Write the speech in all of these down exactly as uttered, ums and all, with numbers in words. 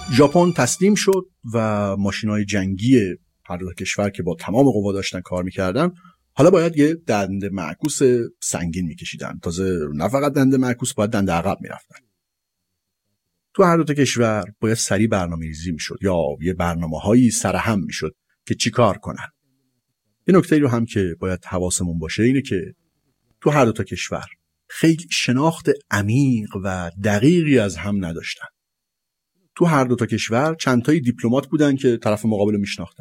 ژاپن تسلیم شد و ماشین‌های جنگی هر دو کشور که با تمام قوا داشتن کار می‌کردن حالا باید یه دنده معکوس سنگین می‌کشیدن. تازه نه فقط دنده معکوس، باید دنده عقب می‌رفتن. تو هر دو کشور باید سریع برنامه‌ریزی می‌شد یا یه برنامه‌هایی سرهم می‌شد که چیکار کنن. یه نکته رو هم که باید حواسمون باشه اینه که تو هر دو تا کشور خیلی شناخت عمیق و دقیقی از هم نداشتن. تو هر دو تا کشور چند تایی دیپلمات بودن که طرف مقابل میشناختن.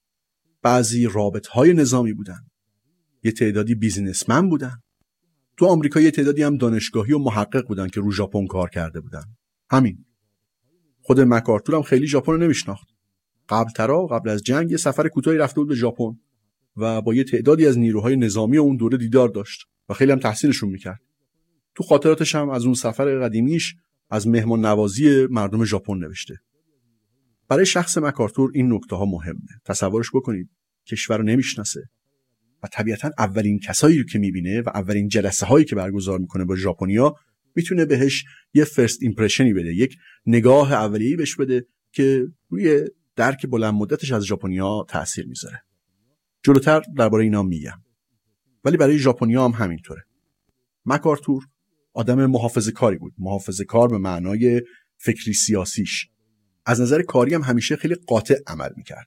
بعضی رابطهای نظامی بودن. یه تعدادی بیزینسمن بودن. تو آمریکا یه تعدادی هم دانشگاهی و محقق بودن که رو ژاپن کار کرده بودن. همین. خود مکارتور هم خیلی ژاپن رو نمیشناخت. قبل ترا قبل از جنگ یه سفر کوتاهی رفته بود به ژاپن و با یه تعدادی از نیروهای نظامی اون دوره دیدار داشت و خیلی هم تحسینشون میکرد. تو خاطراتش هم از اون سفر قدیمیش از مهمان نوازی مردم ژاپن نوشته. برای شخص مکارتور این نکته ها مهمه. تصورش بکنید کشور رو نمیشناسه و طبیعتاً اولین کسایی رو که میبینه و اولین جلسه هایی که برگزار میکنه با ژاپنیا میتونه بهش یه فرست ایمپرشنی بده، یک نگاه اولیه‌ای بهش بده که روی درک بلند مدتش از ژاپنیا تأثیر میذاره. جلوتر درباره اینا میگم. ولی برای ژاپنیا هم همینطوره. مکارتور آدم محافظه‌کاری بود. محافظه‌کار به معنای فکری سیاسیش. از نظر کاری هم همیشه خیلی قاطع عمل میکرد.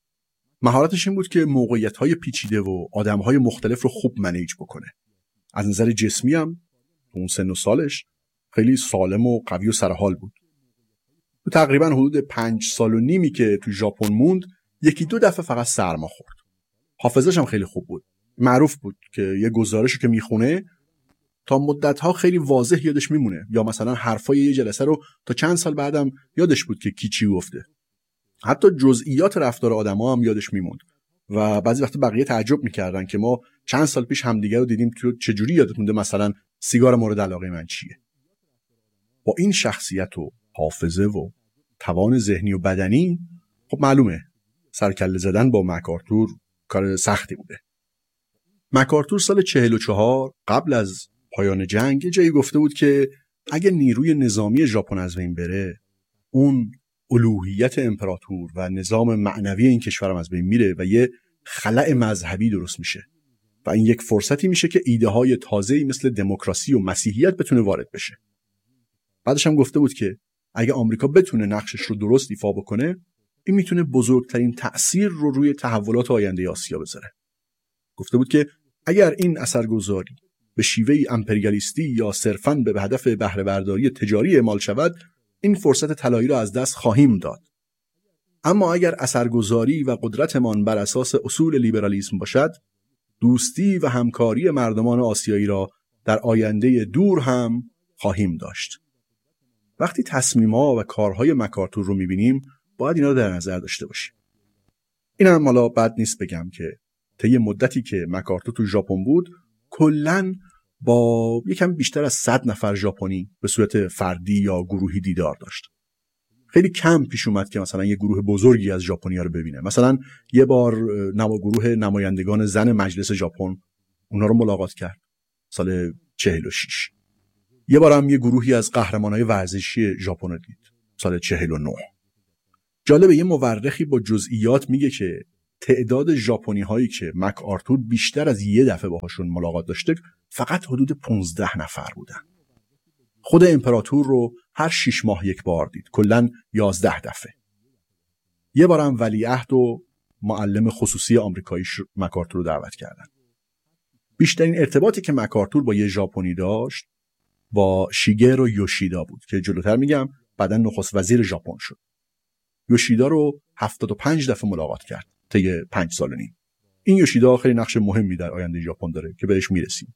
مهارتش این بود که موقعیت‌های پیچیده و آدم‌های مختلف رو خوب منیج بکنه. از نظر جسمی هم اون سن و سالش خیلی سالم و قوی و سرحال بود. تو تقریباً حدود پنج سال و نیمی که تو ژاپن موند یکی دو دفعه فقط سرما خورد. حافظه‌ش هم خیلی خوب بود. معروف بود که یه گزارشو که میخونه تا مدت‌ها خیلی واضح یادش میمونه، یا مثلا حرفای یه جلسه رو تا چند سال بعدم یادش بود که کی چی گفته. حتی جزئیات رفتار آدم‌ها هم یادش میموند و بعضی وقتا بقیه تعجب میکردن که ما چند سال پیش همدیگه رو دیدیم، تو چجوری یادت مونده مثلا سیگار مورد علاقه من چیه. با این شخصیت و حافظه و توان ذهنی و بدنی خب معلومه سرکله زدن با مکارتور کار سختی بوده. مکارتور سال چهل و چهار قبل از پایان جنگ جایی گفته بود که اگه نیروی نظامی ژاپن از بین بره، اون الوهیت امپراتور و نظام معنوی این کشورم از بین میره و یه خلأ مذهبی درست میشه و این یک فرصتی میشه که ایده های تازه‌ای مثل دموکراسی و مسیحیت بتونه وارد بشه. بعدش هم گفته بود که اگه آمریکا بتونه نقشش رو درست ایفا بکنه، این میتونه بزرگترین تأثیر رو روی تحولات آینده آسیا بذاره. گفته بود که اگر این اثرگذاری به شیوهی امپریالیستی یا صرفاً به هدف بهره برداری تجاری اعمال شود، این فرصت طلایی را از دست خواهیم داد. اما اگر اثرگذاری و قدرتمان بر اساس اصول لیبرالیسم باشد، دوستی و همکاری مردمان آسیایی را در آینده دور هم خواهیم داشت. وقتی تصمیم‌ها و کارهای مکارتور رو می‌بینیم، باید اینا رو در نظر داشته باشیم. این هم حالا بد نیست بگم که طی مدتی که مکارتور تو ژاپن بود، کلاً با یکم بیشتر از صد نفر ژاپنی به صورت فردی یا گروهی دیدار داشت. خیلی کم پیش اومد که مثلا یه گروه بزرگی از ژاپنی‌ها رو ببینه. مثلا یه بار نما گروه نمایندگان زن مجلس ژاپن اونا رو ملاقات کرد سال چهل و شش. یه بار هم یه گروهی از قهرمانای ورزشی ژاپن رو دید سال چهل و نه. جالبه یه مورخی با جزئیات میگه که تعداد ژاپنی‌هایی که مکارتور بیشتر از یه دفعه باهاشون ملاقات داشته فقط حدود پانزده نفر بودن. خود امپراتور رو هر شش ماه یک بار دید، کلاً یازده دفعه. یه بارم ولیعهد و معلم خصوصی آمریکایی مکارتور رو دعوت کردن. بیشترین ارتباطی که مکارتور با یه ژاپنی داشت با شیگرو یوشیدا بود که جلوتر میگم بعداً نخست وزیر ژاپن شد. یوشیدا رو هفتاد و پنج دفعه ملاقات کرد طی پنج سال و نیم. این یوشیدا خیلی نقش مهمی در آینده ژاپن داره که بهش میرسیم.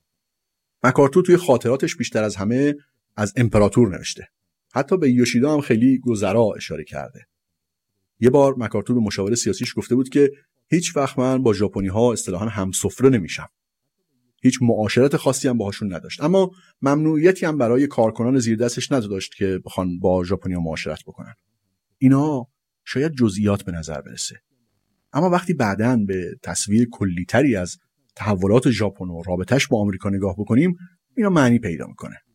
مکارتور توی خاطراتش بیشتر از همه از امپراتور نوشته. حتی به یوشیدا هم خیلی گذرا اشاره کرده. یه بار مکارتور به مشاور سیاسیش گفته بود که هیچ وقت من با ژاپنی‌ها اصطلاحاً همسفره نمیشم. هیچ معاشرت خاصی هم باهاشون نداشت، اما ممنوعیتی هم برای کارکنان زیر دستش نداشت که بخوان با ژاپنی‌ها معاشرت بکنن. اینا شاید جزئیات به نظر برسه، اما وقتی بعداً به تصویر کلی‌تری از تحولات ژاپن و رابطش با آمریکا نگاه بکنیم، اینا معنی پیدا میکنه.